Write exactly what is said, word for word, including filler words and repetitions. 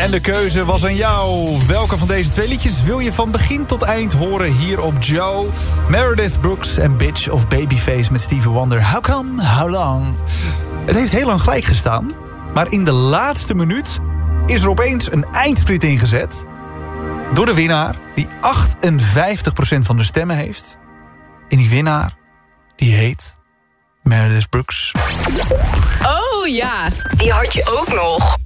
En de keuze was aan jou. Welke van deze twee liedjes wil je van begin tot eind horen hier op Joe? Meredith Brooks en Bitch of Babyface met Stevie Wonder. How come, how long? Het heeft heel lang gelijk gestaan. Maar in de laatste minuut is er opeens een eindsprint ingezet. Door de winnaar die achtenvijftig procent van de stemmen heeft. En die winnaar, die heet Meredith Brooks. Oh ja, die had je ook nog.